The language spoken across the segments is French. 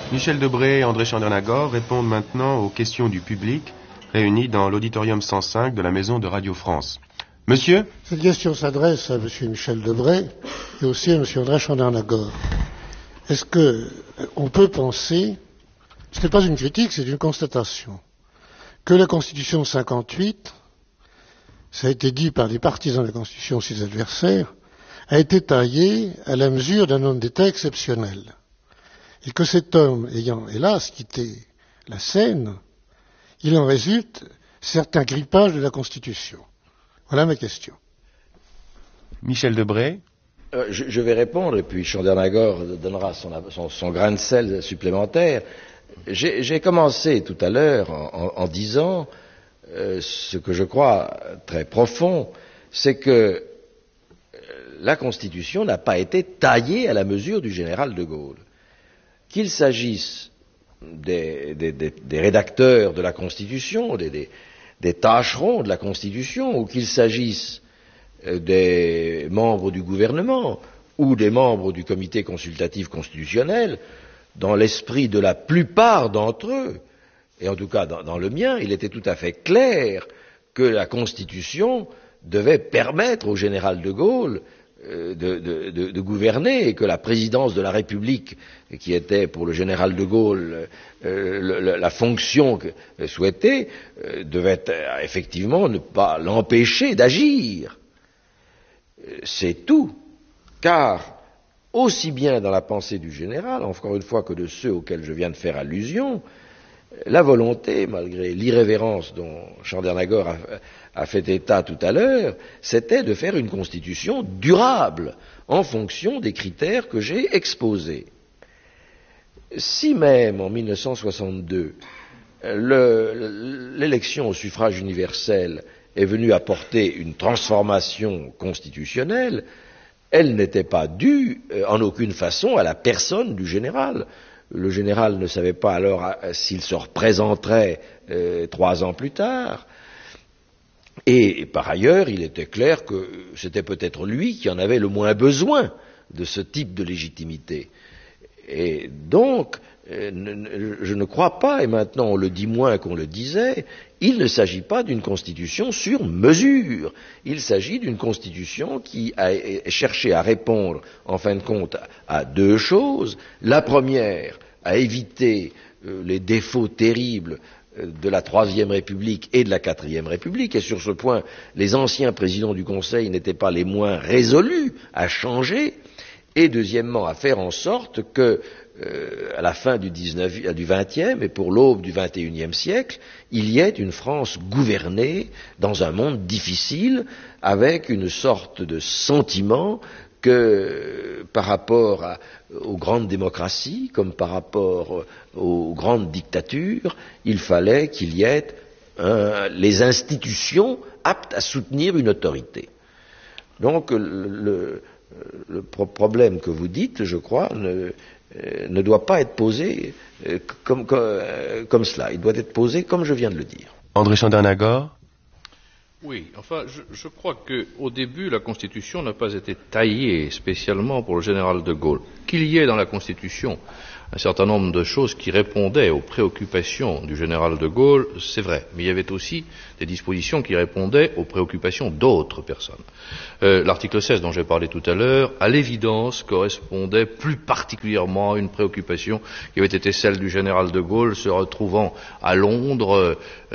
Michel Debré et André Chandernagor répondent maintenant aux questions du public réunis dans l'auditorium 105 de la Maison de Radio France. Monsieur? Cette question s'adresse à M. Michel Debré et aussi à M. André Chandernagor. Est-ce qu'on peut penser, ce n'est pas une critique, c'est une constatation, que la Constitution de 58, ça a été dit par les partisans de la Constitution, ses adversaires, a été taillée à la mesure d'un homme d'État exceptionnel. Et que cet homme ayant, hélas, quitté la scène, il en résulte certains grippages de la Constitution. Voilà ma question. Michel Debré. Je vais répondre, et puis Chandernagor donnera son grain de sel supplémentaire. J'ai commencé tout à l'heure en disant ce que je crois très profond, c'est que la Constitution n'a pas été taillée à la mesure du général de Gaulle. Qu'il s'agisse des rédacteurs de la Constitution, des tâcherons de la Constitution, ou qu'il s'agisse des membres du gouvernement ou des membres du comité consultatif constitutionnel, dans l'esprit de la plupart d'entre eux, et en tout cas dans le mien, il était tout à fait clair que la Constitution devait permettre au général de Gaulle de gouverner, et que la présidence de la République, qui était pour le général de Gaulle la fonction souhaitée, devait effectivement ne pas l'empêcher d'agir. C'est tout, car aussi bien dans la pensée du général, encore une fois, que de ceux auxquels je viens de faire allusion, la volonté, malgré l'irrévérence dont Chandernagor a fait état tout à l'heure, c'était de faire une constitution durable, en fonction des critères que j'ai exposés. Si même, en 1962, l'élection au suffrage universel est venue apporter une transformation constitutionnelle, elle n'était pas due en aucune façon à la personne du général. Le général ne savait pas alors s'il se représenterait 3 ans plus tard. Et par ailleurs, il était clair que c'était peut-être lui qui en avait le moins besoin de ce type de légitimité. Et donc, je ne crois pas, et maintenant on le dit moins qu'on le disait, il ne s'agit pas d'une constitution sur mesure. Il s'agit d'une constitution qui a cherché à répondre, en fin de compte, à 2 choses. La première, à éviter les défauts terribles de la Troisième République et de la Quatrième République, et sur ce point, les anciens présidents du Conseil n'étaient pas les moins résolus à changer, et deuxièmement, à faire en sorte que, à la fin du XXe et pour l'aube du XXIe siècle, il y ait une France gouvernée dans un monde difficile, avec une sorte de sentiment que par rapport aux grandes démocraties, comme par rapport aux grandes dictatures, il fallait qu'il y ait les institutions aptes à soutenir une autorité. Donc le problème que vous dites, je crois, ne doit pas être posé comme cela. Il doit être posé comme je viens de le dire. André Chandernagor. Oui, enfin, je crois qu'au début, la Constitution n'a pas été taillée spécialement pour le général de Gaulle. Qu'il y ait dans la Constitution un certain nombre de choses qui répondaient aux préoccupations du général de Gaulle, c'est vrai, mais il y avait aussi des dispositions qui répondaient aux préoccupations d'autres personnes. L'article 16 dont j'ai parlé tout à l'heure, à l'évidence, correspondait plus particulièrement à une préoccupation qui avait été celle du général de Gaulle se retrouvant à Londres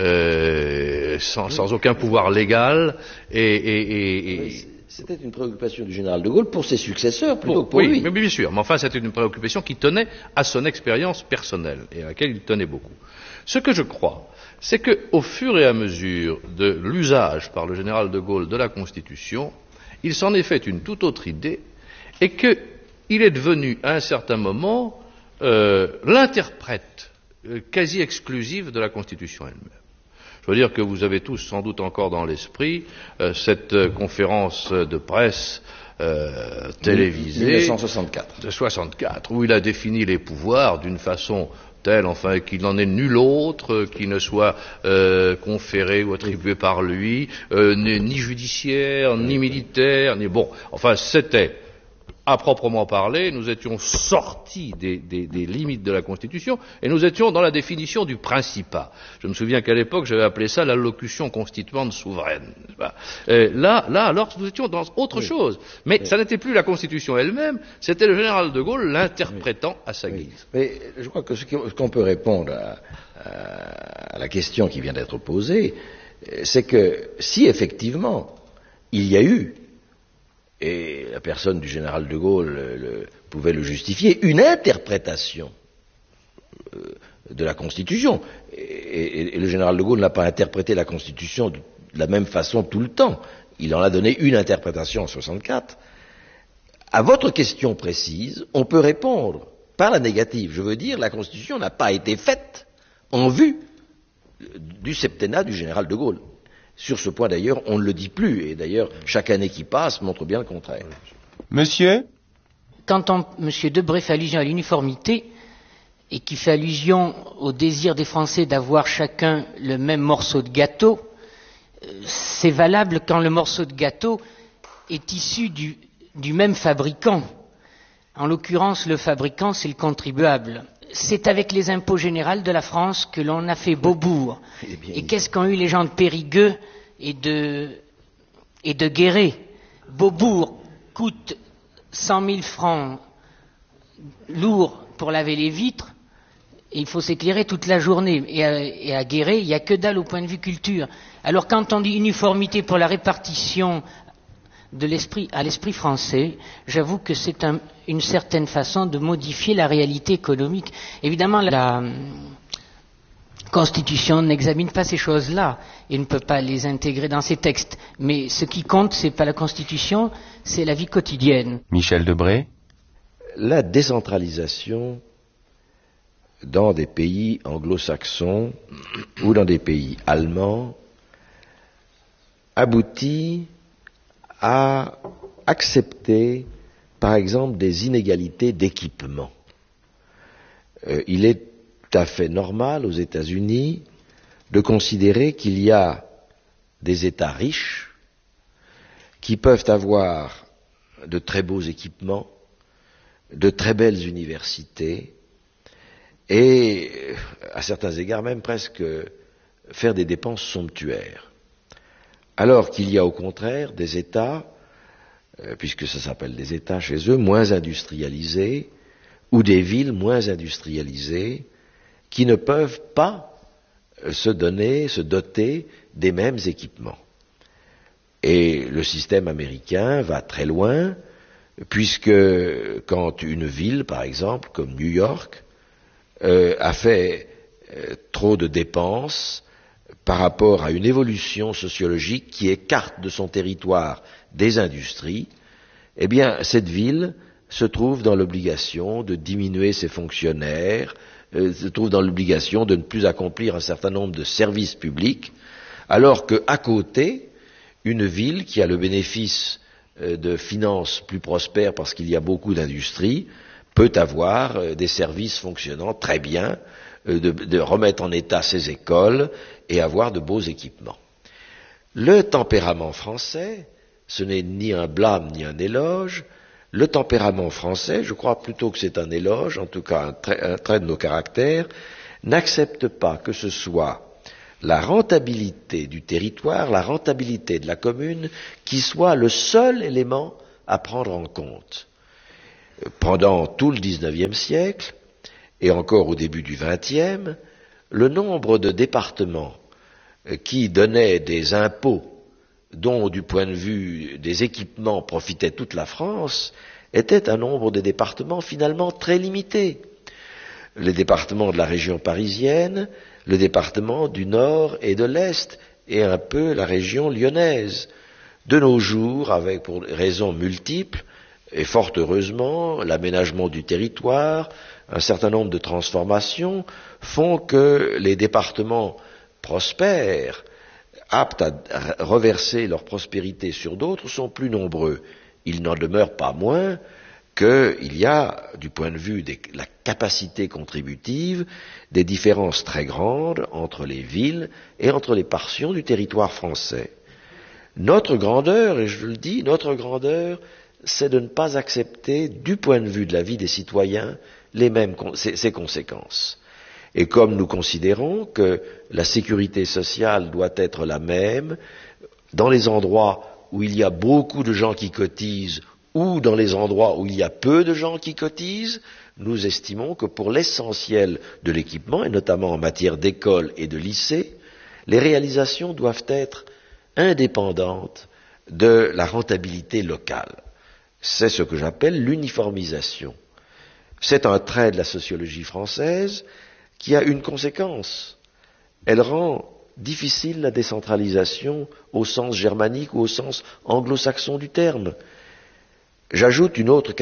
sans aucun pouvoir légal C'était une préoccupation du général de Gaulle pour ses successeurs plutôt que pour lui. Oui, mais bien sûr. Mais enfin, c'était une préoccupation qui tenait à son expérience personnelle et à laquelle il tenait beaucoup. Ce que je crois, c'est qu'au fur et à mesure de l'usage par le général de Gaulle de la Constitution, il s'en est fait une toute autre idée et qu'il est devenu à un certain moment l'interprète quasi exclusif de la Constitution elle-même. Je veux dire que vous avez tous sans doute encore dans l'esprit cette conférence de presse télévisée 1964 de 64, où il a défini les pouvoirs d'une façon telle, enfin, qu'il n'en ait nul autre qui ne soit conféré ou attribué par lui, ni judiciaire, ni militaire, ni bon. Enfin, c'était à proprement parler, nous étions sortis des limites de la Constitution et nous étions dans la définition du principat. Je me souviens qu'à l'époque, j'avais appelé ça l'allocution constituante souveraine. Là, alors, nous étions dans autre chose. Mais ça n'était plus la Constitution elle-même, c'était le général de Gaulle l'interprétant à sa guise. Mais je crois que ce qu'on peut répondre à la question qui vient d'être posée, c'est que si effectivement il y a eu, et la personne du général de Gaulle pouvait le justifier, une interprétation de la Constitution. Et le général de Gaulle n'a pas interprété la Constitution de la même façon tout le temps. Il en a donné une interprétation en 64. À votre question précise, on peut répondre par la négative. Je veux dire, la Constitution n'a pas été faite en vue du septennat du général de Gaulle. Sur ce point, d'ailleurs, on ne le dit plus. Et d'ailleurs, chaque année qui passe montre bien le contraire. Monsieur? Quand M. Debré fait allusion à l'uniformité et qui fait allusion au désir des Français d'avoir chacun le même morceau de gâteau, c'est valable quand le morceau de gâteau est issu du même fabricant. En l'occurrence, le fabricant, c'est le contribuable. C'est avec les impôts généraux de la France que l'on a fait Beaubourg. Et qu'est-ce qu'ont eu les gens de Périgueux et de Guéret? Beaubourg coûte 100 000 francs lourds pour laver les vitres, et il faut s'éclairer toute la journée. Et à Guéret, il n'y a que dalle au point de vue culture. Alors quand on dit uniformité pour la répartition à l'esprit français, j'avoue que c'est une certaine façon de modifier la réalité économique. Évidemment, la Constitution n'examine pas ces choses-là et ne peut pas les intégrer dans ses textes. Mais ce qui compte, c'est pas la Constitution, c'est la vie quotidienne. Michel Debré? La décentralisation dans des pays anglo-saxons ou dans des pays allemands aboutit à accepter, par exemple, des inégalités d'équipement. Il est tout à fait normal aux États-Unis de considérer qu'il y a des États riches qui peuvent avoir de très beaux équipements, de très belles universités et, à certains égards, même presque faire des dépenses somptuaires. Alors qu'il y a au contraire des États, puisque ça s'appelle des États chez eux, moins industrialisés, ou des villes moins industrialisées, qui ne peuvent pas se doter des mêmes équipements. Et le système américain va très loin, puisque quand une ville, par exemple, comme New York, a fait trop de dépenses par rapport à une évolution sociologique qui écarte de son territoire des industries, eh bien, cette ville se trouve dans l'obligation de diminuer ses fonctionnaires, se trouve dans l'obligation de ne plus accomplir un certain nombre de services publics, alors qu'à côté, une ville qui a le bénéfice de finances plus prospères parce qu'il y a beaucoup d'industries, peut avoir des services fonctionnant très bien, de remettre en état ses écoles et avoir de beaux équipements. Le tempérament français, ce n'est ni un blâme ni un éloge. Le tempérament français, je crois plutôt que c'est un éloge, en tout cas un trait de nos caractères, n'accepte pas que ce soit la rentabilité du territoire, la rentabilité de la commune, qui soit le seul élément à prendre en compte. Pendant tout le XIXe siècle, et encore au début du XXe, le nombre de départements qui donnaient des impôts dont, du point de vue des équipements, profitait toute la France, était un nombre de départements finalement très limité. Les départements de la région parisienne, le département du Nord et de l'Est, et un peu la région lyonnaise. De nos jours, avec pour raisons multiples, et fort heureusement, l'aménagement du territoire, un certain nombre de transformations font que les départements prospères, aptes à reverser leur prospérité sur d'autres, sont plus nombreux. Il n'en demeure pas moins qu'il y a, du point de vue de la capacité contributive, des différences très grandes entre les villes et entre les portions du territoire français. Notre grandeur, et je le dis, notre grandeur, c'est de ne pas accepter, du point de vue de la vie des citoyens, ces conséquences. Et comme nous considérons que la sécurité sociale doit être la même dans les endroits où il y a beaucoup de gens qui cotisent ou dans les endroits où il y a peu de gens qui cotisent, nous estimons que pour l'essentiel de l'équipement, et notamment en matière d'école et de lycée, les réalisations doivent être indépendantes de la rentabilité locale. C'est ce que j'appelle l'uniformisation. C'est un trait de la sociologie française qui a une conséquence. Elle rend difficile la décentralisation au sens germanique ou au sens anglo-saxon du terme. J'ajoute une autre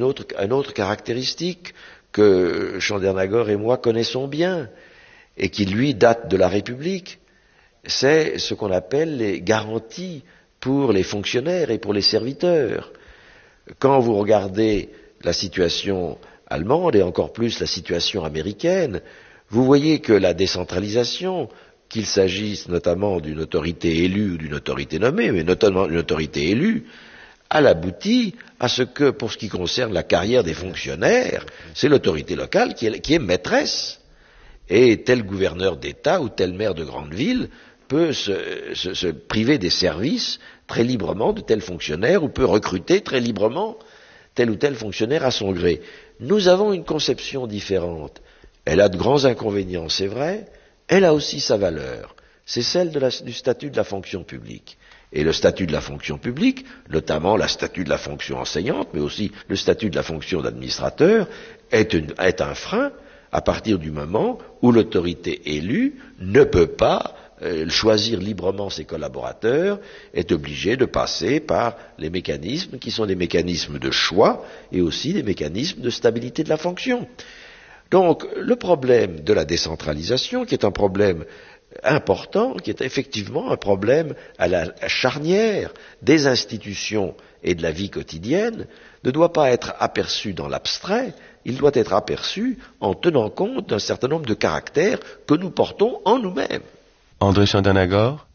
caractéristique que Chandernagor et moi connaissons bien et qui, lui, date de la République. C'est ce qu'on appelle les garanties pour les fonctionnaires et pour les serviteurs. Quand vous regardez la situation allemande et encore plus la situation américaine, vous voyez que la décentralisation, qu'il s'agisse notamment d'une autorité élue ou d'une autorité nommée, mais notamment d'une autorité élue, elle aboutit à ce que, pour ce qui concerne la carrière des fonctionnaires, c'est l'autorité locale qui est maîtresse. Et tel gouverneur d'État ou tel maire de grande ville peut se priver des services très librement de tel fonctionnaire ou peut recruter très librement tel ou tel fonctionnaire à son gré. Nous avons une conception différente. Elle a de grands inconvénients, c'est vrai. Elle a aussi sa valeur. C'est celle du statut de la fonction publique. Et le statut de la fonction publique, notamment le statut de la fonction enseignante, mais aussi le statut de la fonction d'administrateur, est un frein à partir du moment où l'autorité élue ne peut pas choisir librement ses collaborateurs, est obligée de passer par les mécanismes qui sont des mécanismes de choix et aussi des mécanismes de stabilité de la fonction. Donc, le problème de la décentralisation, qui est un problème important, qui est effectivement un problème à la charnière des institutions et de la vie quotidienne, ne doit pas être aperçu dans l'abstrait, il doit être aperçu en tenant compte d'un certain nombre de caractères que nous portons en nous-mêmes. André Chandernagor.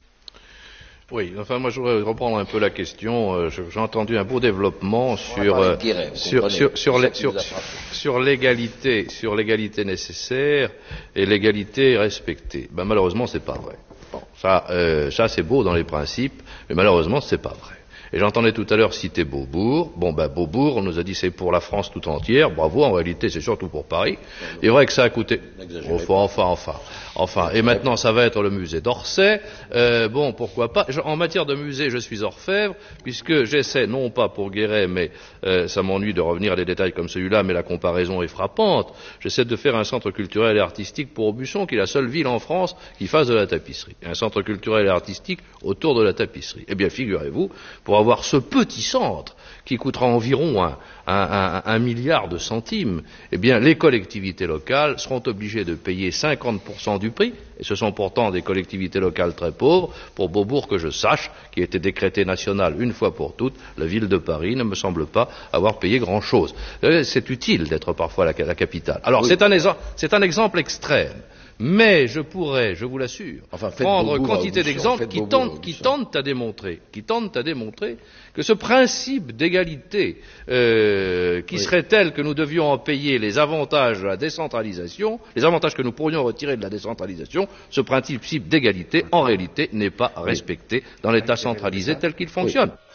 Oui, enfin moi je voudrais reprendre un peu la question. J'ai entendu un beau développement sur l'égalité nécessaire et l'égalité respectée. Ben, malheureusement c'est pas vrai. Bon, ça c'est beau dans les principes, mais malheureusement c'est pas vrai. Et j'entendais tout à l'heure citer Beaubourg. Bon, ben, Beaubourg, on nous a dit c'est pour la France tout entière. Bravo, en réalité, c'est surtout pour Paris. Il est vrai que ça a coûté. Enfin. Et maintenant, ça va être le musée d'Orsay. Bon, pourquoi pas. En matière de musée, je suis orfèvre, puisque j'essaie, non pas pour Guéret, mais ça m'ennuie de revenir à des détails comme celui-là, mais la comparaison est frappante. J'essaie de faire un centre culturel et artistique pour Aubusson, qui est la seule ville en France qui fasse de la tapisserie. Un centre culturel et artistique autour de la tapisserie. Eh bien, figurez-vous, pour avoir ce petit centre qui coûtera environ un milliard de centimes, eh bien, les collectivités locales seront obligées de payer 50% du prix, et ce sont pourtant des collectivités locales très pauvres. Pour Beaubourg, que je sache, qui a été décrété national une fois pour toutes, la ville de Paris ne me semble pas avoir payé grand-chose. C'est utile d'être parfois la capitale. Alors, oui. C'est un exemple extrême. Mais je pourrais, je vous l'assure, prendre quantité d'exemples qui tentent à démontrer que ce principe d'égalité qui serait tel que nous devions en payer les avantages de la décentralisation, les avantages que nous pourrions retirer de la décentralisation, ce principe d'égalité, en réalité, n'est pas respecté dans l'État centralisé tel qu'il fonctionne.